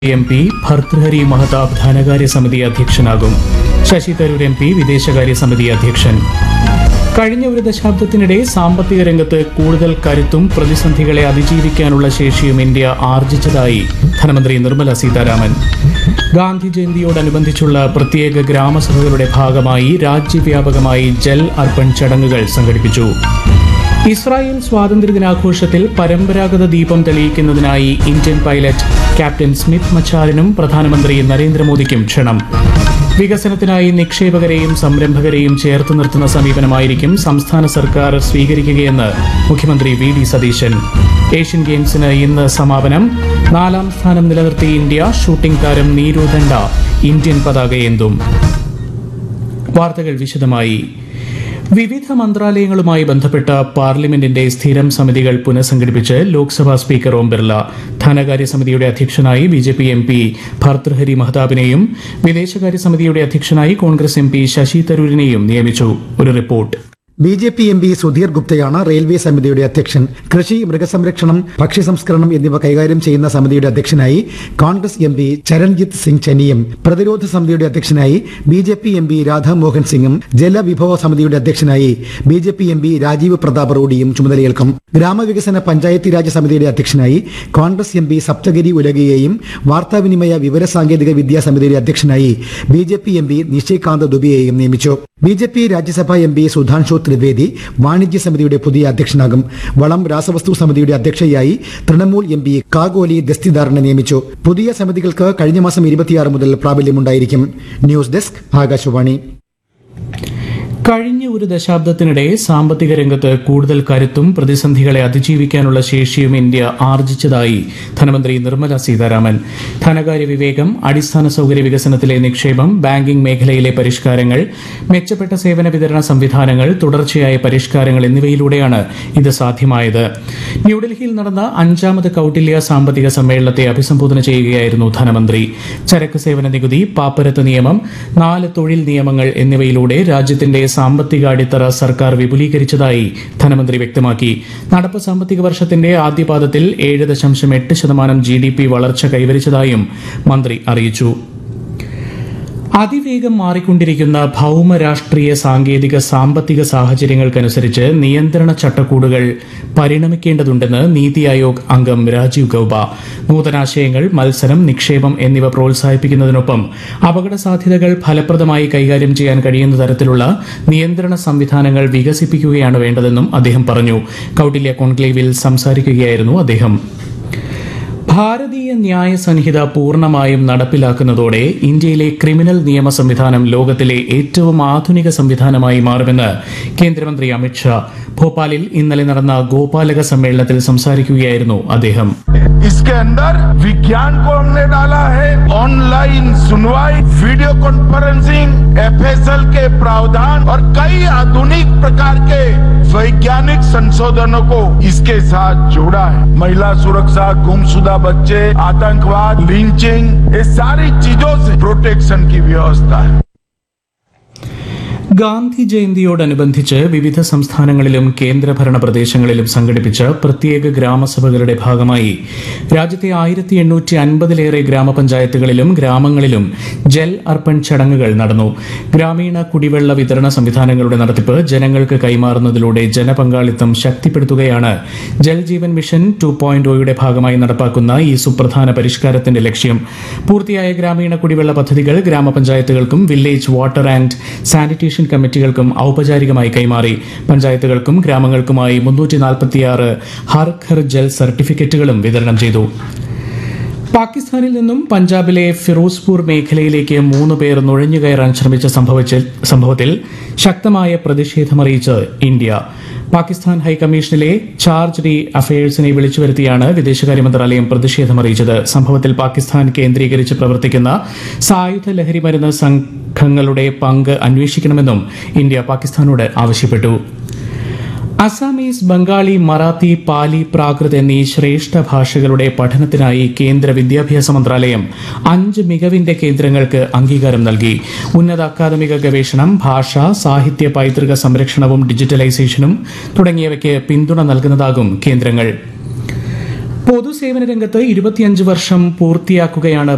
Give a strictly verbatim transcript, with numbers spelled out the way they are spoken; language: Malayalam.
എം പി ഭർതൃഹരി മഹതാബ് ധനകാര്യ സമിതി അധ്യക്ഷനാകും. ശശി തരൂർ എം പി വിദേശകാര്യ സമിതി അധ്യക്ഷൻ. കഴിഞ്ഞ ഒരു ദശാബ്ദത്തിനിടെ സാമ്പത്തിക രംഗത്ത് കൂടുതൽ കരുത്തും പ്രതിസന്ധികളെ അതിജീവിക്കാനുള്ള ശേഷിയും ഇന്ത്യ ആർജിച്ചതായി ധനമന്ത്രി നിർമ്മല സീതാരാമൻ. ഗാന്ധി ജയന്തിയോടനുബന്ധിച്ചുള്ള പ്രത്യേക ഗ്രാമസഭകളുടെ ഭാഗമായി രാജ്യവ്യാപകമായി ജൽ അർപ്പൺ ചടങ്ങുകൾ സംഘടിപ്പിച്ചു. ഇസ്രായേൽ സ്വാതന്ത്ര്യദിനാഘോഷത്തിൽ പരമ്പരാഗത ദീപം തെളിയിക്കുന്നതിനായി ഇന്ത്യൻ പൈലറ്റ് ക്യാപ്റ്റൻ സ്മിത്ത് മച്ചാറിനും പ്രധാനമന്ത്രി നരേന്ദ്രമോദിക്കും ക്ഷണം. വികസനത്തിനായി നിക്ഷേപകരെയും സംരംഭകരെയും ചേർത്ത് നിർത്തുന്ന സമീപനമായിരിക്കും സംസ്ഥാന സർക്കാർ സ്വീകരിക്കുകയെന്ന് മുഖ്യമന്ത്രി വി ഡി സതീശൻ. ഏഷ്യൻ ഗെയിംസിന് ഇന്ന് സമാപനം. നാലാം സ്ഥാനം നിലനിർത്തി ഇന്ത്യ. ഷൂട്ടിംഗ് താരം നീരു ദണ്ഡ ഇന്ത്യൻ പതാകയേന്തും. വാർത്തകൾ വിശദമായി. വിവിധ മന്ത്രാലയങ്ങളുമായി ബന്ധപ്പെട്ട പാർലമെന്റിന്റെ സ്ഥിരം സമിതികൾ പുനഃസംഘടിപ്പിച്ച് ലോക്സഭാ സ്പീക്കർ ഓം ബിർല. ധനകാര്യ സമിതിയുടെ അധ്യക്ഷനായി B J P M P Bhartruhari മഹതാബിനെയും വിദേശകാര്യ സമിതിയുടെ അധ്യക്ഷനായി കോൺഗ്രസ് എം പി ശശി തരൂരിനെയും നിയമിച്ചു. ഒരു report. B J P M P Sudheer ഗുപ്തയാണ് railway സമിതിയുടെ അധ്യക്ഷൻ. കൃഷി, മൃഗസംരക്ഷണം, ഭക്ഷ്യസംസ്കരണം എന്നിവ കൈകാര്യം ചെയ്യുന്ന സമിതിയുടെ അധ്യക്ഷനായി കോൺഗ്രസ് എം പി ചരൺജിത്ത് സിംഗ് ചനിയും പ്രതിരോധ സമിതിയുടെ അധ്യക്ഷനായി B J P M P Radhamohan സിംഗും ജലവിഭവ സമിതിയുടെ അധ്യക്ഷനായി B J P M P Rajeev Pratap റൂഡിയും ചുമതലയേൽക്കും. ഗ്രാമവികസന പഞ്ചായത്തി രാജ് സമിതിയുടെ അധ്യക്ഷനായി കോൺഗ്രസ് എം പി സപ്തഗിരി ഉലഗയെയും വാർത്താവിനിമയ വിവരസാങ്കേതിക വിദ്യാ സമിതിയുടെ അധ്യക്ഷനായി B J P M P Nishikant ദുബെയെയും നിയമിച്ചു. ബി ജെ പി രാജ്യസഭാ എം പി സുധാൻഷു ത്രിവേദി വാണിജ്യ സമിതിയുടെ പുതിയ അധ്യക്ഷനാകും. വളം രാസവസ്തു സമിതിയുടെ അധ്യക്ഷയായി തൃണമൂൽ എം പി കാഗോലി ദസ്തിദാറിനെ നിയമിച്ചു. പുതിയ സമിതികൾക്ക് കഴിഞ്ഞ മാസം ഇരുപത്തിയാറ് മുതൽ പ്രാബല്യമുണ്ടായിരിക്കും. News desk, Akashvani. കഴിഞ്ഞ ഒരു ദശാബ്ദത്തിനിടെ സാമ്പത്തിക രംഗത്ത് കൂടുതൽ കരുത്തും പ്രതിസന്ധികളെ അതിജീവിക്കാനുള്ള ശേഷിയും ഇന്ത്യ ആർജിച്ചതായി ധനമന്ത്രി നിർമ്മല സീതാരാമൻ. ധനകാര്യ വിവേകം, അടിസ്ഥാന സൌകര്യ വികസനത്തിലെ നിക്ഷേപം, ബാങ്കിംഗ് മേഖലയിലെ പരിഷ്കാരങ്ങൾ, മെച്ചപ്പെട്ട സേവന വിതരണ സംവിധാനങ്ങൾ, തുടർച്ചയായ പരിഷ്കാരങ്ങൾ എന്നിവയിലൂടെയാണ് ഇത് സാധ്യമായത്. ന്യൂഡൽഹിയിൽ നടന്ന അഞ്ചാമത് കൌട്ടില്യ സാമ്പത്തിക സമ്മേളനത്തെ അഭിസംബോധന ചെയ്യുകയായിരുന്നു ധനമന്ത്രി. ചരക്ക് സേവന നികുതി, പാപ്പരത്ത് നിയമം, നാല് തൊഴിൽ നിയമങ്ങൾ എന്നിവയിലൂടെ രാജ്യത്തിന്റെ സാമ്പത്തിക അടിത്തറ സർക്കാർ വിപുലീകരിച്ചതായി ധനമന്ത്രി വ്യക്തമാക്കി. നടപ്പ് സാമ്പത്തിക വർഷത്തിന്റെ ആദ്യപാദത്തിൽ ഏഴ് ദശാംശം എട്ട് ശതമാനം ജി ഡി പി വളർച്ച കൈവരിച്ചതായും മന്ത്രി അറിയിച്ചു. അതിവേഗം മാറിക്കൊണ്ടിരിക്കുന്ന ഭൌമ രാഷ്ട്രീയ സാങ്കേതിക സാമ്പത്തിക സാഹചര്യങ്ങൾക്കനുസരിച്ച് നിയന്ത്രണ ചട്ടക്കൂടുകൾ പരിണമിക്കേണ്ടതുണ്ടെന്ന് നീതി ആയോഗ് അംഗം രാജീവ് ഗൌബ. നൂതനാശയങ്ങൾ, മത്സരം, നിക്ഷേപം എന്നിവ പ്രോത്സാഹിപ്പിക്കുന്നതിനൊപ്പം അപകട സാധ്യതകൾ ഫലപ്രദമായി കൈകാര്യം ചെയ്യാൻ കഴിയുന്ന തരത്തിലുള്ള നിയന്ത്രണ സംവിധാനങ്ങൾ വികസിപ്പിക്കുകയാണ് വേണ്ടതെന്നും അദ്ദേഹം പറഞ്ഞു. കൌട്ടില്യ കോൺക്ലേവിൽ സംസാരിക്കുകയായിരുന്നു അദ്ദേഹം. ഭാരതീയ ന്യായ സംഹിത പൂർണ്ണമായും നടപ്പിലാക്കുന്നതോടെ ഇന്ത്യയിലെ ക്രിമിനൽ നിയമ സംവിധാനം ലോകത്തിലെ ഏറ്റവും ആധുനിക സംവിധാനമായി മാറുമെന്ന് കേന്ദ്രമന്ത്രി അമിത്ഷാ. ഭോപ്പാലിൽ ഇന്നലെ നടന്ന ഗോപാലക സമ്മേളനത്തിൽ സംസാരിക്കുകയായിരുന്നു അദ്ദേഹം. इसके अंदर विज्ञान को हमने डाला है, ऑनलाइन सुनवाई, video conferencing, F S L के प्रावधान और कई आधुनिक प्रकार के वैज्ञानिक संशोधनों को इसके साथ जोड़ा है. महिला सुरक्षा, गुमशुदा बच्चे, आतंकवाद, लिंचिंग, ये सारी चीजों से प्रोटेक्शन की व्यवस्था है. ഗാന്ധി ജയന്തിയോടനുബന്ധിച്ച് വിവിധ സംസ്ഥാനങ്ങളിലും കേന്ദ്രഭരണ പ്രദേശങ്ങളിലും സംഘടിപ്പിച്ച പ്രത്യേക ഗ്രാമസഭകളുടെ ഭാഗമായി രാജ്യത്തെ ആയിരത്തി എണ്ണൂറ്റി അൻപതിലേറെ ഗ്രാമപഞ്ചായത്തുകളിലും ഗ്രാമങ്ങളിലും ജൽ അർപ്പൺ ചടങ്ങുകൾ നടന്നു. ഗ്രാമീണ കുടിവെള്ള വിതരണ സംവിധാനങ്ങളുടെ നടത്തിപ്പ് ജനങ്ങൾക്ക് കൈമാറുന്നതിലൂടെ ജനപങ്കാളിത്തം ശക്തിപ്പെടുത്തുകയാണ് Jal Jeevan mission two point ഒയുടെ ഭാഗമായി നടപ്പാക്കുന്ന ഈ സുപ്രധാന പരിഷ്കാരത്തിന്റെ ലക്ഷ്യം. പൂർത്തിയായ ഗ്രാമീണ കുടിവെള്ള പദ്ധതികൾ ഗ്രാമപഞ്ചായത്തുകൾക്കും വില്ലേജ് വാട്ടർ ആൻഡ് സാനിറ്റേഷൻ കമ്മിറ്റികൾക്കും ഔപചാരികമായി കൈമാറി. പഞ്ചായത്തുകൾക്കും ഗ്രാമങ്ങൾക്കുമായി മുന്നൂറ്റി നാൽപ്പത്തിയാറ് ഹർ ഘർ ജൽ സർട്ടിഫിക്കറ്റുകളും വിതരണം ചെയ്തു. പാകിസ്ഥാനിൽ നിന്നും പഞ്ചാബിലെ ഫിറോസ്പൂർ മേഖലയിലേക്ക് മൂന്ന് പേർ നുഴഞ്ഞുകയറാൻ ശ്രമിച്ച സംഭവത്തിൽ ശക്തമായ പ്രതിഷേധമറിയിച്ച് ഇന്ത്യ. പാകിസ്ഥാൻ ഹൈക്കമ്മീഷനിലെ ചാർജ് ഡി അഫയേഴ്സിനെ വിളിച്ചുവരുത്തിയാണ് വിദേശകാര്യ മന്ത്രാലയം പ്രതിഷേധമറിയിച്ചത്. സംഭവത്തിൽ പാകിസ്ഥാൻ കേന്ദ്രീകരിച്ച് പ്രവർത്തിക്കുന്ന സായുധ ലഹരി മരുന്ന് സംഘങ്ങളുടെ പങ്ക് അന്വേഷിക്കണമെന്നും ഇന്ത്യ പാകിസ്ഥാനോട് ആവശ്യപ്പെട്ടു. അസാമീസ്, ബംഗാളി, മറാത്തി, പാലി, പ്രാകൃത് എന്നീ ശ്രേഷ്ഠ ഭാഷകളുടെ പഠനത്തിനായി കേന്ദ്ര വിദ്യാഭ്യാസ മന്ത്രാലയം അഞ്ച് മികവിന്റെ കേന്ദ്രങ്ങൾക്ക് അംഗീകാരം നൽകി. ഉന്നത അക്കാദമിക ഗവേഷണം, ഭാഷ, സാഹിത്യ പൈതൃക സംരക്ഷണവും ഡിജിറ്റലൈസേഷനും തുടങ്ങിയവയ്ക്ക് പിന്തുണ നൽകുന്നതാകും കേന്ദ്രങ്ങൾ. പൊതുസേവന രംഗത്ത് ഇരുപത്തിയഞ്ച് വർഷം പൂർത്തിയാക്കുകയാണ്